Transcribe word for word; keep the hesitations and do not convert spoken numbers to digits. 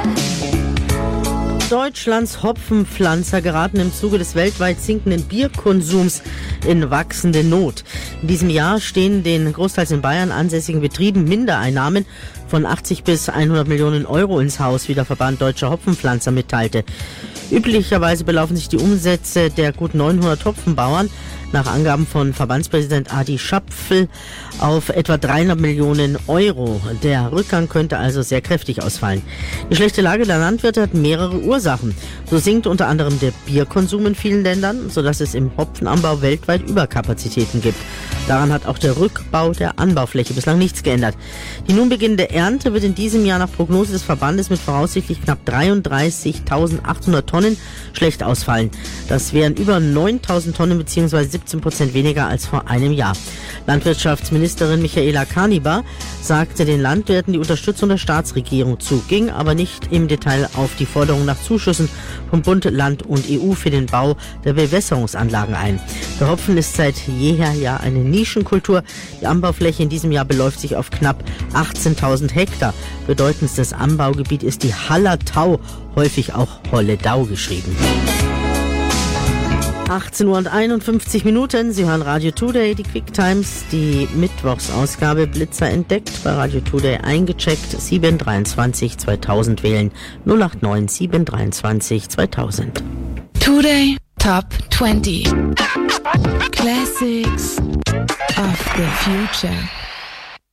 Deutschlands Hopfenpflanzer geraten im Zuge des weltweit sinkenden Bierkonsums in wachsende Not. In diesem Jahr stehen den großteils in Bayern ansässigen Betrieben Mindereinnahmen von achtzig bis hundert Millionen Euro ins Haus, wie der Verband Deutscher Hopfenpflanzer mitteilte. Üblicherweise belaufen sich die Umsätze der gut neunhundert Hopfenbauern nach Angaben von Verbandspräsident Adi Schapfel auf etwa dreihundert Millionen Euro. Der Rückgang könnte also sehr kräftig ausfallen. Die schlechte Lage der Landwirte hat mehrere Ursachen. So sinkt unter anderem der Bierkonsum in vielen Ländern, sodass es im Hopfenanbau weltweit Überkapazitäten gibt. Daran hat auch der Rückbau der Anbaufläche bislang nichts geändert. Die nun beginnende Ernte wird in diesem Jahr nach Prognose des Verbandes mit voraussichtlich knapp dreiunddreißigtausendachthundert Tonnen schlecht ausfallen. Das wären über neuntausend Tonnen bzw. siebzehn Prozent weniger als vor einem Jahr. Landwirtschaftsministerin Michaela Kanibar sagte den Landwirten die Unterstützung der Staatsregierung zu, ging aber nicht im Detail auf die Forderung nach Zuschüssen von Bund, Land und E U für den Bau der Bewässerungsanlagen ein. Der Hopfen ist seit jeher ja eine Nischenkultur. Die Anbaufläche in diesem Jahr beläuft sich auf knapp achtzehntausend Hektar. Bedeutendstes Anbaugebiet ist die Hallertau, häufig auch Holledau geschrieben. achtzehn Uhr und einundfünfzig Minuten. Sie hören Radio Today, die Quick Times, die Mittwochsausgabe. Blitzer entdeckt, bei Radio Today eingecheckt. sieben dreiundzwanzig zweitausend wählen. null acht neun sieben dreiundzwanzig zweitausend. Today Top zwanzig. Classics of the Future.